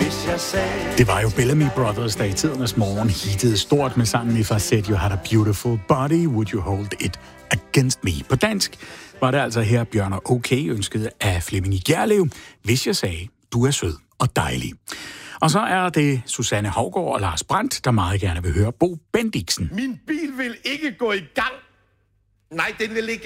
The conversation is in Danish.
hvis jeg sagde... Det var jo Bellamy Brothers, der i tidernes morgen hittede stort med sangen If I Said You Had a Beautiful Body, Would You Hold It Against Me. På dansk var det altså her Bjørn og OK ønskede af Flemming i Gjerlev, hvis jeg sagde, du er sød og dejlig. Og så er det Susanne Hougaard og Lars Brandt, der meget gerne vil høre Bo Bendiksen. Min bil vil ikke gå i gang. Nej, den vil ikke